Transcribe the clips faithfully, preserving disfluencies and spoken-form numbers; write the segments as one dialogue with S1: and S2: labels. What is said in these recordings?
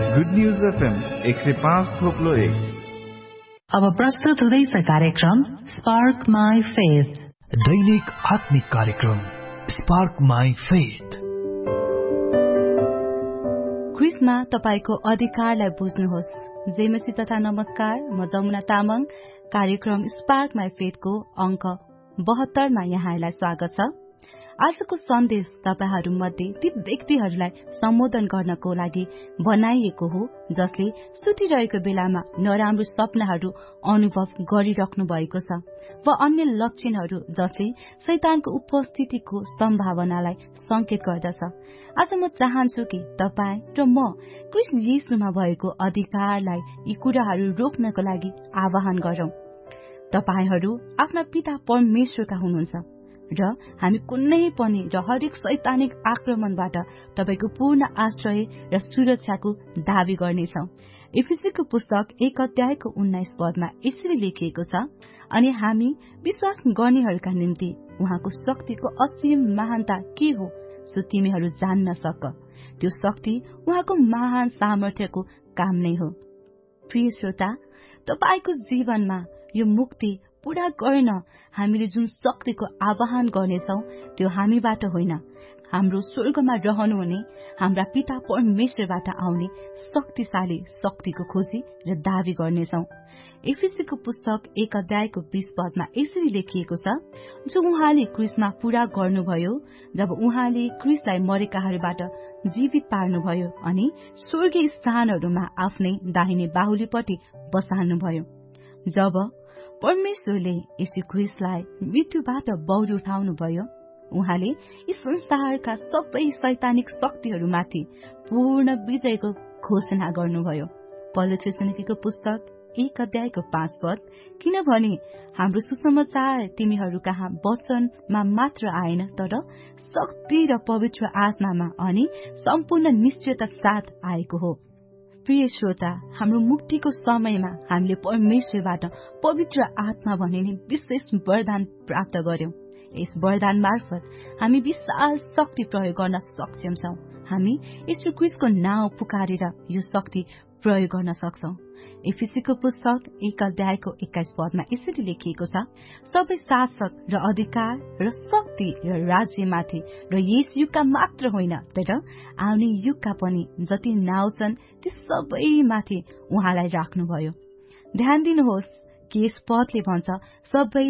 S1: Good news FM एक सय पाँच थोप्लो एक।
S2: अब प्रस्तुत हुँदैछ कार्यक्रम स्पार्क माई फेथ,
S3: दैनिक आत्मिक कार्यक्रम स्पार्क माई फेथ।
S4: क्रिसमा तपाईको अधिकारलाई बुझ्नुहोस्। जेमसी तथा नमस्कार, म जमुना तामाङ। कार्यक्रम स्पार्क माई फेथको अंक बहत्तरमा यहाँलाई स्वागत छ। आजको सन्देश तपाईहरू मध्ये ती व्यक्तिहरूलाई सम्बोधन गर्नको लागि बनाइएको हो जसले सुतिरहेको बेलामा नराम्रो सपनाहरू अनुभव गरिराख्नु भएको छ वा अन्य लक्षणहरू जसले शैतानको उपस्थितिको सम्भावनालाई संकेत गर्दछ। आज म चाहन्छु कि तपाई र म क्रिस्ट येशूमा भएको अधिकारलाई यी कुराहरू रोक्नको लागि आह्वान गरौं। तपाईहरू आफ्ना पिता परमेश्वरका हुनुहुन्छ र हामी कुनै पनि र हरेक शैतानिक आक्रमणबाट तपाईको पूर्ण आश्रय र सुरक्षाको दावी गर्नेछौ। एफिसीको पुस्तक एक अध्यायको उन्नाइस पदमा यसरी लेखिएको छ, अनि हामी विश्वास गर्नेहरूका निम्ति उहाँको शक्तिको असीम महानता के हो सो तिमीहरू जान्न सक। त्यो शक्ति उहाँको महान सामर्थ्यको काम नै हो। प्रिय श्रोता, तपाईको जीवनमा यो मुक्ति पूरा गर्न हामीले जुन शक्तिको आह्वान गर्नेछौ त्यो हामीबाट होइन, हाम्रो स्वर्गमा रहनुहुने हाम्रा पिता परमेश्वरबाट आउने शक्तिशाली शक्तिको खोजी र दावी गर्नेछौ। एफिसीको पुस्तक एक अध्यायको बीस पदमा यसरी लेखिएको छ, जो उहाँले क्रिसमा पूरा गर्नुभयो जब उहाँले क्रिसलाई मरेकाहरूबाट जीवित पार्नुभयो अनि स्वर्गीय स्थानहरूमा आफ्नै दाहिने बाहुलीपट्टि बसाल्नुभयो। जब परमेश्वरले यीशु क्रिस्टलाई मृत्युबाट बौरी उठाउनुभयो, उहाँले यी संसारका सबै शैतानिक शक्तिहरूमाथि पूर्ण विजयको घोषणा गर्नुभयो। पहिलो थेसलोनिकेको पुस्तक एक अध्यायको पाँच पद, किनभने हाम्रो सुसमाचार तिमीहरू कहाँ वचनमा मात्र आएन, तर शक्ति र पवित्र आत्मामा अनि सम्पूर्ण निश्चयता साथ आएको हो। प्रिय श्रोता, हाम्रो मुक्तिको समयमा हामीले परमेश्वरबाट पवित्र आत्मा भनिने विशेष वरदान प्राप्त गर्यौं। यस वरदान मार्फत हामी विशाल शक्ति प्रयोग गर्न सक्षम छौं। हामी यीशु क्रिस्टको नाउँ पुकारेर यो शक्ति प्रयोग गर्न सक्छौं। एफिसीको पुस्तक एक अध्यायको एक्काइस पदमा यसरी लेखिएको छ, सबै शासक र अधिकार र शक्ति र राज्यमाथि र यस युगका मात्र होइन तर आउने युगका पनि जति नाउँ छन् ती सबैमाथि उहाँलाई राख्नुभयो। ध्यान दिनुहोस् कि यस पदले भन्छ सबै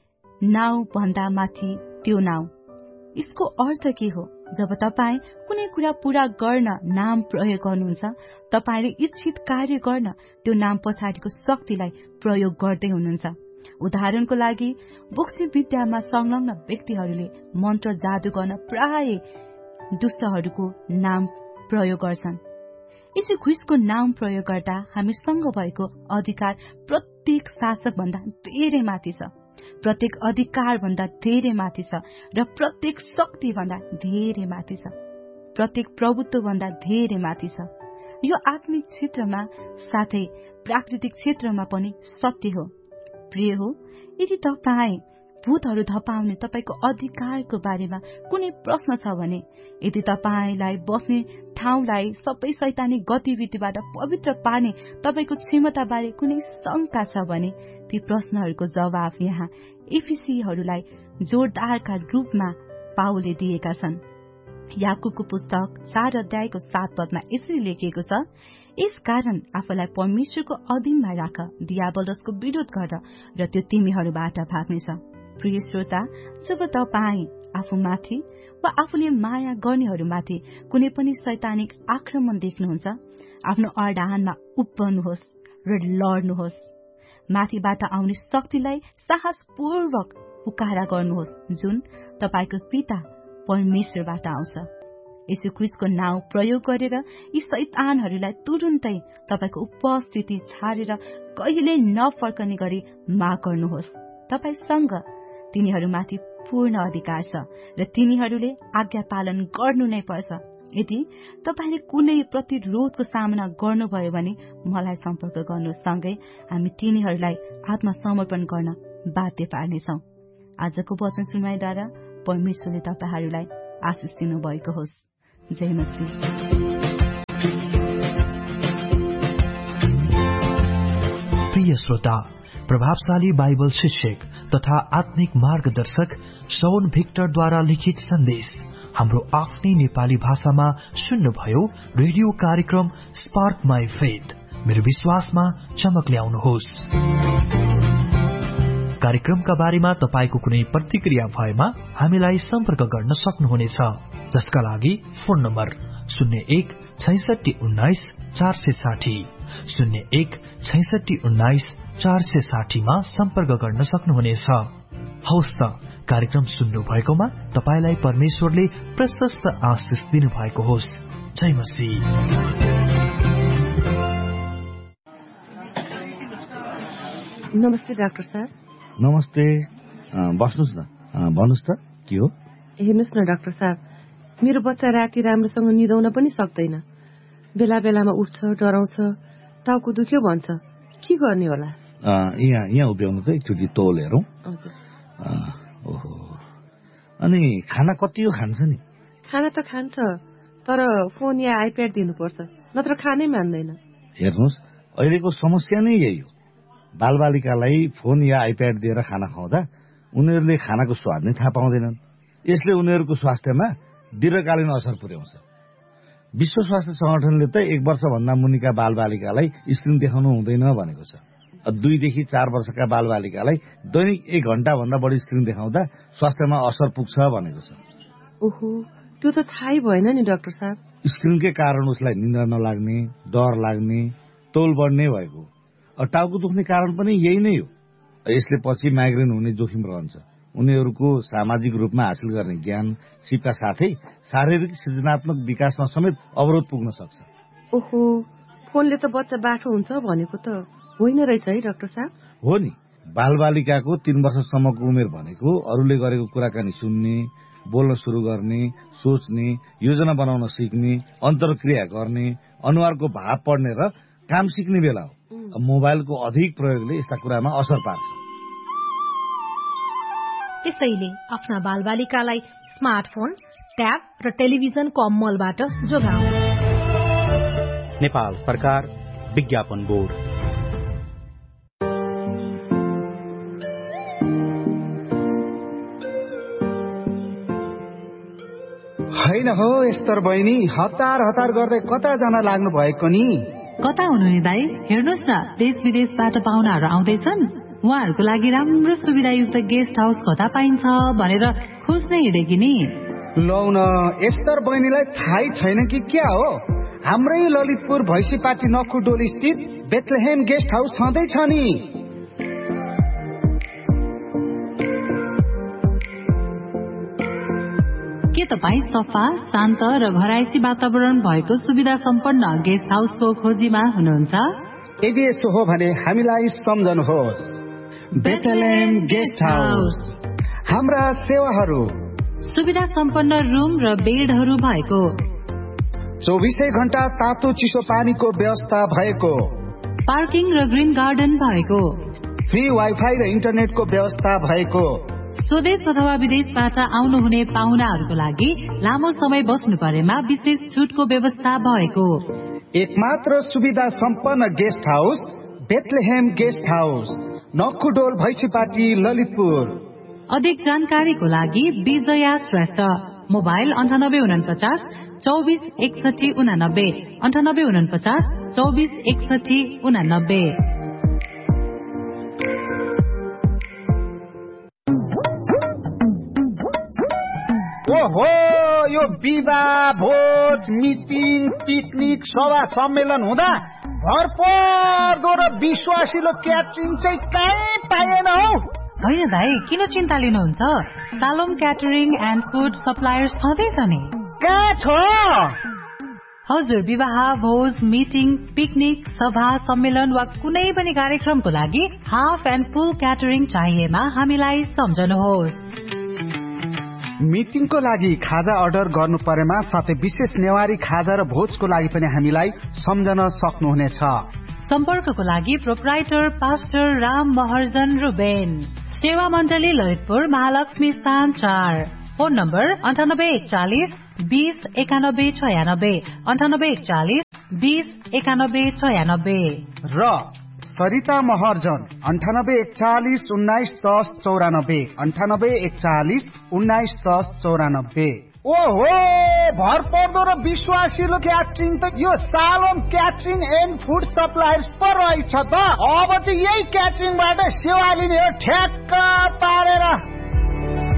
S4: नाउँ भन्दा माथि त्यो नाउँ। यसको अर्थ के हो? जब तपाईँ कुनै कुरा पूरा गर्न नाम प्रयोग गर्नुहुन्छ, तपाईले इच्छित कार्य गर्न त्यो नाम पछाडिको शक्तिलाई प्रयोग गर्दै हुनुहुन्छ। उदाहरणको लागि, बोक्सी विद्यामा संलग्न व्यक्तिहरूले मन्त्र जादु गर्न प्राय दुष्टहरूको नाम प्रयोग गर्छन्। यीशु ख्रीष्टको नाम प्रयोग गर्दा हामीसँग भएको अधिकार प्रत्येक शासक भन्दा धेरै माथि छ, प्रत्येक अधिकार भन्दा धेरै माथि छ र प्रत्येक शक्ति भन्दा धेरै माथि छ, प्रत्येक प्रभुत्व भन्दा धेरै माथि छ। यो आत्मिक क्षेत्रमा साथै प्राकृतिक क्षेत्रमा पनि सत्य हो। प्रिय हो, यदि तपाईँ भूतहरू धपाउने तपाईको अधिकारको बारेमा कुनै प्रश्न छ भने, यदि तपाईलाई बस्ने ठाउँलाई सबै शैतानिक गतिविधिबाट पवित्र पार्ने तपाईको क्षमताबारे कुनै शंका छ भने, ती प्रश्नहरूको जवाब यहाँ एफिसीहरूलाई जोरदारका रूपमा पाउलले दिएका छन्। याकुबको पुस्तक चार अध्यायको सात पदमा यसरी लेखिएको छ, यस कारण आफूलाई परमेश्वरको अधीनमा राख, दियाबलसको विरोध गर र त्यो तिमीहरूबाट भाग्नेछ। प्रिय श्रोता, जब तपाईँ आफूमाथि वा आफूले माया गर्नेहरूमाथि कुनै पनि शैतानिक आक्रमण देख्नुहुन्छ, आफ्नो अडानमा उभिनुहोस् र लड्नुहोस्। माथिबाट आउने शक्तिलाई साहसपूर्वक पुकारा गर्नुहोस्, जुन तपाईको पिता परमेश्वरबाट आउँछ। यीशु ख्रीष्टको नाउँ प्रयोग गरेर यी शैतानहरूलाई तुरुन्तै तपाईको उपस्थिति छाडेर कहिल्यै नफर्कने गरी माग गर्नुहोस्। तपाईसँग तिनीहरूमाथि पूर्ण अधिकार छ र तिनीहरूले आज्ञा पालन गर्नु नै पर्छ। यदि तपाईले कुनै प्रतिरोधको सामना गर्नुभयो भने मलाई सम्पर्क गर्नुहोस्, सँगै हामी तिनीहरूलाई आत्मसमर्पण गर्न बाध्य पार्नेछौँ। आजको वचन सुनवाईद्वारा परमेश्वरले तपाईहरूलाई आशिष दिनुभएको होस्। जय मसीह।
S3: श्रोता, प्रभावशाली बाइबल शिक्षक तथा आत्मिक मार्गदर्शक शौन भिक्टरद्वारा लिखित सन्देश हाम्रो आफ्नै नेपाली भाषामा सुन्नुभयो। रेडियो कार्यक्रम स्पार्क माई फेथ, मेरो विश्वासमा चमक ल्याउनुहोस्। कार्यक्रमका बारेमा तपाईको कुनै प्रतिक्रिया भएमा हामीलाई सम्पर्क गर्न सक्नुहुनेछ, जसका लागि फोन नम्बर शून्य एक छैसठी उन्नाइस चार सय साठी शून्य एक छैसठी उन्नाइस चार सय साठीमा सम्पर्क गर्न सक्नुहुनेछ। हौस् त, कार्यक्रम सुन्नु भएकोमा तपाईलाई परमेश्वरले प्रशस्त आशिष दिनु भएको होस्। जय मसीह।
S5: नमस्ते डाक्टर साहब।
S6: नमस्ते, बस्नुहोस् न। भन्नुहोस् त, के हो?
S5: हेर्नुहोस् न डाक्टर साहब, मेरो बच्चा राति राम्रोसँग निदाउन पनि सक्दैन। बेला बेलामा उठ्छ, डराउँछ, टाउको दुख्यो भन्छ। के गर्ने होला?
S6: यहाँ यहाँ उभ्याउनु त एकचोटि तौल हेरौँ।
S5: हजुर।
S6: ओहो, अनि खाना कति हो खान्छ नि?
S5: खाना त खान्छ, तर फोन या आइप्याड दिनुपर्छ, नत्र खानै मान्दैन।
S6: हेर्नुहोस्, अहिलेको समस्या नै यही हो। बालबालिकालाई फोन या आइप्याड दिएर खाना खुवाउँदा उनीहरूले खानाको स्वाद नै थाहा पाउँदैनन्। यसले उनीहरूको स्वास्थ्यमा दीर्घकालीन असर पुर्याउँछ। विश्व स्वास्थ्य संगठनले त एक वर्षभन्दा मुनिका बालबालिकालाई स्क्रिन देखाउनु हुँदैन भनेको छ। दुईदेखि चार वर्षका बालबालिकालाई दैनिक एक घण्टा भन्दा बढी स्क्रिन देखाउँदा स्वास्थ्यमा असर पुग्छ भनेको छ।
S5: ओहो, त्यो त थाहै भएन नि डाक्टर साहब।
S6: स्क्रिनकै कारण उसलाई निद्रा नलाग्ने, डर लाग्ने, तौल बढ्ने भएको। टाउको दुख्ने कारण पनि यही नै हो। यसले पछि माइग्रेन हुने जोखिम रहन्छ। उनीहरूको सामाजिक रूपमा हासिल गर्ने ज्ञान सिपका साथै शारीरिक सृजनात्मक विकासमा समेत अवरोध पुग्न सक्छ।
S5: ओहो, फोनले त बच्चा बाठो हुन्छ भनेको त होइन रहेछ है डाक्टर साहब?
S6: हो नि, बालबालिकाको तीन वर्षसम्मको उमेर भनेको अरूले गरेको कुराकानी सुन्ने, बोल्न सुरु गर्ने, सोच्ने, योजना बनाउन सिक्ने, अन्तर्क्रिया गर्ने, अनुहारको भाव पढ्ने र काम सिक्ने बेला हो। मोबाइलको अधिक प्रयोगले यस्ता कुरामा असर पार्छ।
S7: त्यसैले आफ्ना बालबालिकालाई स्मार्टफोन, ट्याब र टेलिभिजनको अमलबाट जोगाउँ।
S8: नेपाल सरकार विज्ञापन बोर्ड।
S9: होइन हो यस्तर बहिनी, हतार हतार गर्दै कता जान लाग्नु भएको नि?
S2: कता हुनु नि दाई? हेर्नुहोस् न, देश विदेशबाट पाहुनाहरू आउँदैछन्। उहाँहरूको लागि राम्रो सुविधायुक्त गेस्ट हाउस कता पाइन्छ भनेर खोज्दै हिँडेकी नि।
S9: लौ न, यस्तर बहिनीलाई थाहै छैन कि क्या हो? हाम्रै ललितपुर भैँसीपाटी नखुडोली स्थित बेथलेहेम गेस्ट हाउस छँदैछ नि।
S2: के तपाईँ सफा, शान्त र घरायसी वातावरण भएको सुविधा सम्पन्न गेस्ट हाउसको खोजीमा हुनुहुन्छ?
S9: यदि यसो हो भने हामीलाई सम्झनुहोस्। Bethlehem guest house. हाम्रा सेवाहरू:
S2: सुविधा सम्पन्न रुम र बेडहरू भएको,
S9: चौबिसै घण्टा तातो चिसो पानीको व्यवस्था भएको,
S2: पार्किङ र ग्रीन गार्डन भएको,
S9: फ्री वाइफाई र इन्टरनेटको व्यवस्था भएको,
S2: स्वदेश अथवा विदेशबाट आउनुहुने पाहुनाहरूको लागि लामो समय बस्नु परेमा विशेष छुटको व्यवस्था भएको,
S9: एकमात्र सुविधा सम्पन्न guest house Bethlehem guest house, नखुडोल Bhainsipati Lalitpur.
S2: अधिक जानकारीको लागि विजया श्रेष्ठ, मोबाइल अन्ठानब्बे उनपचास चौबिस एकसठी उनानब्बे अन्ठानब्बे उनपचास चौबिस एकसठी उनानब्बे।
S9: ओहो, यो विवाह, भोज, मिटिङ, पिकनिक, सभा सम्मेलन हुँदा भरपर्दो र विश्वासिलो क्याटरिङ चाहिँ कहीँ पाइएन हौ।
S2: होइन दाई, किन चिन्ता लिनुहुन्छ? सालोम क्याटरिङ एन्ड फुड सप्लायर्स छँदैछ नि।
S9: कहाँ छ?
S2: हजुर, विवाह, भोज, मिटिङ, पिकनिक, सभा सम्मेलन वा कुनै पनि कार्यक्रमको लागि हाफ एन्ड फुल क्याटरिङ चाहिएमा हामीलाई सम्झनुहोस्।
S9: मिटिङको लागि खाजा अर्डर गर्नु परेमा साथै विशेष नेवारी खाजा र भोजको लागि पनि हामीलाई सम्झन सक्नुहुनेछ।
S2: सम्पर्कको लागि प्रोप्राइटर पास्टर राम महर्जन रुबेन, सेवा मण्डली ललितपुर, महालक्ष्मी स्थान चार। फोन नम्बर अन्ठानब्बे एकचालिस बीस एकानब्बे छयानब्बे अन्ठानब्बे एकचालिस बीस एकानब्बे छयानब्बे
S9: र सरिता महर्जन अन्ठानब्बे एकचालिस उन्नाइस दस चौरानब्बे अन्ठानब्बे एकचालिस उन्नाइस दस चौरानब्बे। ओहो, भर पर्दो र विश्वासिलो क्याटरिङ त यो सालोम क्याटरिङ एन्ड फुड सप्लायर्स पो रहेछ त। अब चाहिँ यही क्याटरिङबाट सेवा लिने हो, ठ्याक्क पारेर